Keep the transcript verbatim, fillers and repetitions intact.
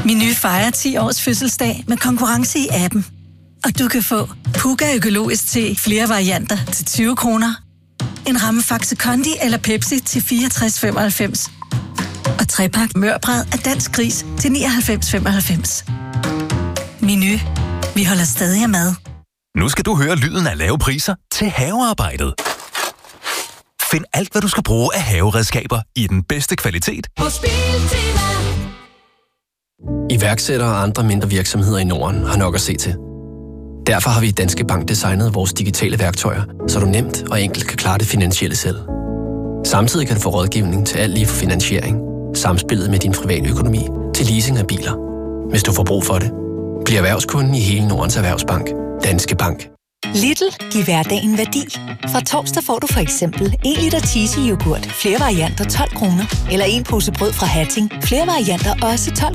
Meny fejrer ti års fødselsdag med konkurrence i appen. Og du kan få Puga økologisk te flere varianter til tyve kroner. En ramme Faxe Kondi eller Pepsi til fireogtres femoghalvfems. Og trepak mørbrad af Dansk Gris til nioghalvfems femoghalvfems. Meny. Vi holder stadig af mad. Nu skal du høre lyden af lave priser til havearbejdet. Find alt, hvad du skal bruge af haveredskaber i den bedste kvalitet. Iværksættere og andre mindre virksomheder i Norden har nok at se til. Derfor har vi i Danske Bank designet vores digitale værktøjer, så du nemt og enkelt kan klare det finansielle selv. Samtidig kan du få rådgivning til alt lige fra finansiering, samspillet med din private økonomi til leasing af biler. Hvis du får brug for det, bliv erhvervskunden i hele Nordens Erhvervsbank. Danske Bank. Lidl giver hverdagen værdi. Fra torsdag får du for eksempel en liter cheesy yoghurt, flere varianter tolv kroner, eller en pose brød fra Hatting, flere varianter også tolv